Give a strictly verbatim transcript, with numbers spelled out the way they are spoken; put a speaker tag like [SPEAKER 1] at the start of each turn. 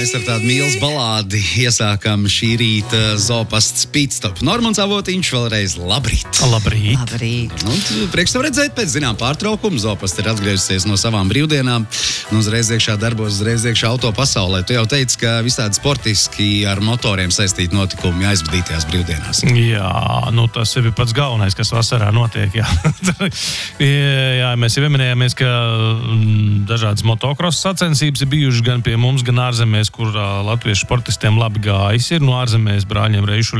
[SPEAKER 1] mēs ar tādu mīlas balādi iesākam šī rīta Zoopasts Speedstop. Normans Avotiņš vēlreiz labrīt.
[SPEAKER 2] Labrīt.
[SPEAKER 3] Labrīt.
[SPEAKER 1] Un prieks tev redzēt pēc, zinām, pārtraukuma. Zoopast ir atgriezusies no savām brīvdienām. Un uzreiz iekšā darbos, uzreiz iekšā auto pasaulē. Tu jau teici, ka visādi sportiski ar motoriem saistīti notikumi aizvadītajās brīvdienās.
[SPEAKER 2] Jā, nu tas ir pats galvenais, kas vasarā notiek, jā. jā, mēs jau pieminējāmies, ka dažādas motocross sacensības ir bijušas gan pie mums, gan ārzemēs, kur uh, latviešu sportistiem labi gājis ir. No ārzemēs brāļiem Reišuļiem